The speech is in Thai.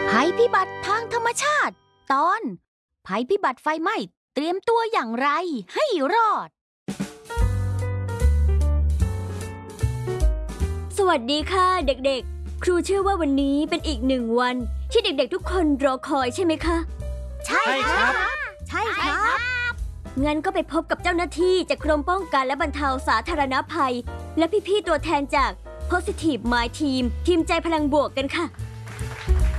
ภัยพิบัติทางธรรมชาติตอนภัยพิบัติไฟไหม้เตรียมตัวอย่างไรให้รอดสวัสดีค่ะเด็กๆครูเชื่อว่าวันนี้เป็นอีกหนึ่งวันที่เด็กๆทุกคนรอคอยใช่ไหมคะใช่ครับใช่ครับงั้นก็ไปพบกับเจ้าหน้าที่จากกรมป้องกันและบรรเทาสาธารณภัยและพี่ๆตัวแทนจาก Positive Mind Team ทีมใจพลังบวกกันค่ะ